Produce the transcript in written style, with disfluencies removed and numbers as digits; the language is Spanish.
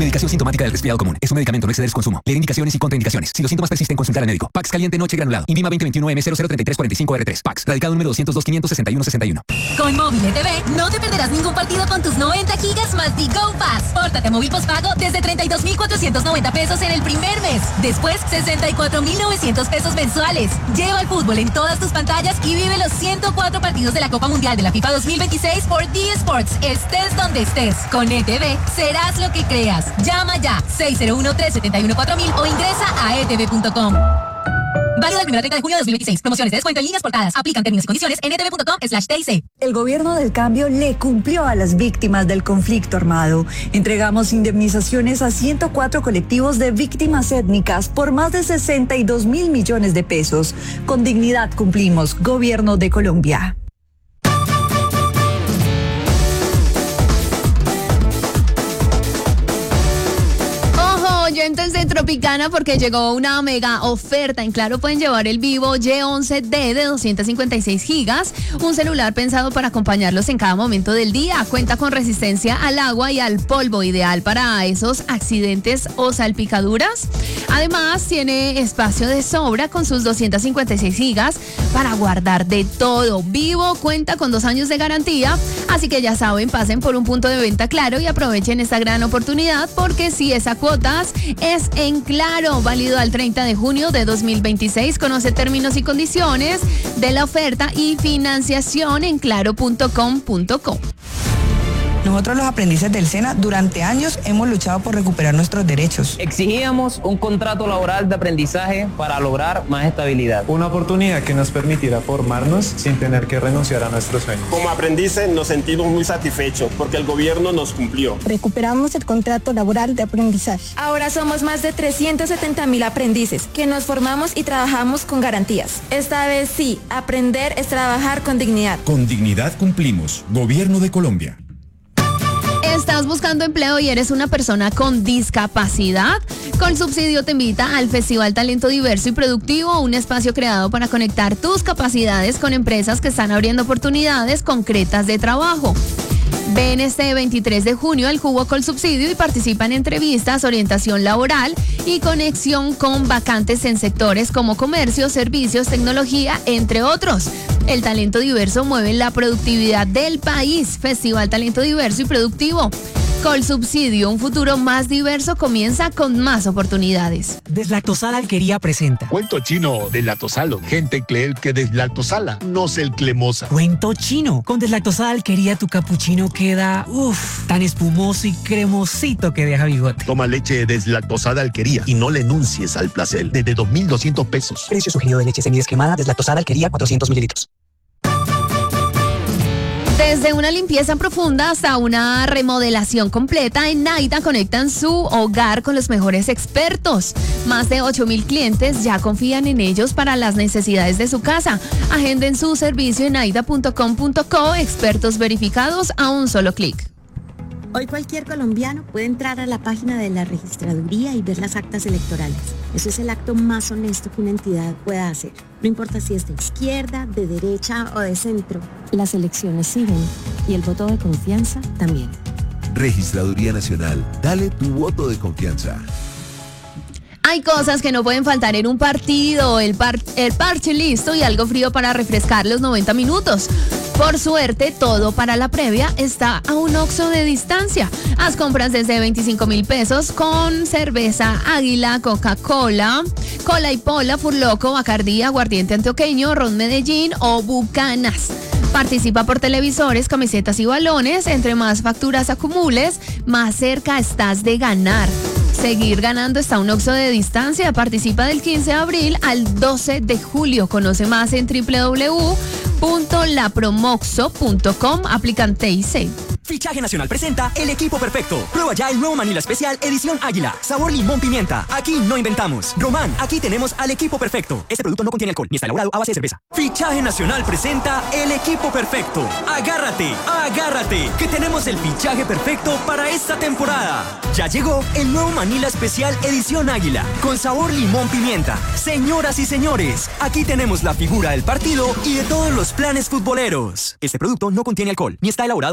Medicación sintomática del resfriado común. Es un medicamento, no exceder su consumo. Leer indicaciones y contraindicaciones. Si los síntomas persisten, consultar al médico. Pax caliente noche granulado. Invima 2021M003345R3. Pax. Radicado número 202-561-61. Con Móvil ETV no te perderás ningún partido con tus 90 gigas más The Go Pass. Pórtate a móvil postpago desde 32,490 pesos en el primer mes. Después, 64,900 pesos mensuales. Lleva el fútbol en todas tus pantallas y vive los 104 partidos de la Copa Mundial de la FIFA 2026 por D Sports. Estés donde estés. Con ETV serás lo que creas. Llama ya 601-371-4000 o ingresa a etv.com. Válido el 1 al 30 de junio de 2026. Promociones de descuento en líneas portadas. Aplican términos y condiciones en etv.com/TIC. El gobierno del cambio le cumplió a las víctimas del conflicto armado. Entregamos indemnizaciones a 104 colectivos de víctimas étnicas por más de 62 mil millones de pesos. Con dignidad cumplimos. Gobierno de Colombia. Oyentes de Tropicana, porque llegó una mega oferta. En Claro pueden llevar el Vivo Y11D de 256 gigas, un celular pensado para acompañarlos en cada momento del día. Cuenta con resistencia al agua y al polvo, ideal para esos accidentes o salpicaduras. Además, tiene espacio de sobra con sus 256 gigas para guardar de todo. Vivo cuenta con 2 años de garantía, así que ya saben, pasen por un punto de venta Claro y aprovechen esta gran oportunidad, porque si es a cuotas, es en Claro, válido al 30 de junio de 2026. Conoce términos y condiciones de la oferta y financiación en claro.com.co. Nosotros los aprendices del SENA durante años hemos luchado por recuperar nuestros derechos. Exigíamos un contrato laboral de aprendizaje para lograr más estabilidad. Una oportunidad que nos permitiera formarnos sin tener que renunciar a nuestros sueños. Como aprendices nos sentimos muy satisfechos porque el gobierno nos cumplió. Recuperamos el contrato laboral de aprendizaje. Ahora somos más de 370,000 aprendices que nos formamos y trabajamos con garantías. Esta vez sí, aprender es trabajar con dignidad. Con dignidad cumplimos. Gobierno de Colombia. ¿Estás buscando empleo y eres una persona con discapacidad? Colsubsidio te invita al Festival Talento Diverso y Productivo, un espacio creado para conectar tus capacidades con empresas que están abriendo oportunidades concretas de trabajo. Ven este 23 de junio al Jugo Colsubsidio y participa en entrevistas, orientación laboral y conexión con vacantes en sectores como comercio, servicios, tecnología, entre otros. El talento diverso mueve la productividad del país. Festival Talento Diverso y Productivo. Colsubsidio, un futuro más diverso comienza con más oportunidades. Deslactosada Alquería presenta. Cuento chino, deslactosalo. Gente cree que deslactosala, no es el cremosa. Cuento chino. Con Deslactosada Alquería tu capuchino queda, tan espumoso y cremosito que deja bigote. Toma leche deslactosada Alquería y no le enuncies al placer. Desde 2,200 pesos. Precio sugerido de leche semidescremada Deslactosada Alquería 400 mililitros. Desde una limpieza profunda hasta una remodelación completa, en Naida conectan su hogar con los mejores expertos. Más de 8,000 clientes ya confían en ellos para las necesidades de su casa. Agenden su servicio en naida.com.co, expertos verificados a un solo clic. Hoy cualquier colombiano puede entrar a la página de la registraduría y ver las actas electorales. Eso es el acto más honesto que una entidad pueda hacer. No importa si es de izquierda, de derecha o de centro. Las elecciones siguen y el voto de confianza también. Registraduría Nacional. Dale tu voto de confianza. Hay cosas que no pueden faltar en un partido, el parche listo y algo frío para refrescar los 90 minutos. Por suerte, todo para la previa está a un Oxxo de distancia. Haz compras desde 25,000 pesos con cerveza Águila, Coca-Cola, Cola y Pola, Furloco, Bacardí, Aguardiente Antioqueño, Ron Medellín o Bucanas. Participa por televisores, camisetas y balones. Entre más facturas acumules, más cerca estás de ganar. Seguir ganando está un Oxxo de distancia. Participa del 15 de abril al 12 de julio. Conoce más en www.lapromoxo.com. Aplican TIC. Fichaje Nacional presenta El Equipo Perfecto. Prueba ya el nuevo Manila Especial Edición Águila. Sabor limón pimienta. Aquí no inventamos. Román, aquí tenemos al Equipo Perfecto. Este producto no contiene alcohol ni está elaborado a base de cerveza. Fichaje Nacional presenta El Equipo Perfecto. Agárrate, agárrate, que tenemos el fichaje perfecto para esta temporada. Ya llegó el nuevo Manila Especial Edición Águila, con sabor limón pimienta. Señoras y señores, aquí tenemos la figura del partido y de todos los planes futboleros. Este producto no contiene alcohol ni está elaborado